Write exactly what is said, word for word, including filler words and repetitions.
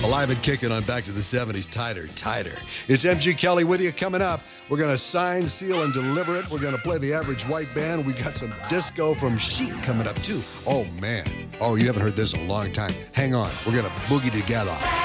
Alive and kicking on Back to the seventies. Tighter, tighter. It's M G Kelly with you. Coming up, we're going to sign, seal, and deliver it. We're going to play the Average White Band. We got some disco from Chic coming up, too. Oh, man. Oh, you haven't heard this in a long time. Hang on. We're going to boogie together.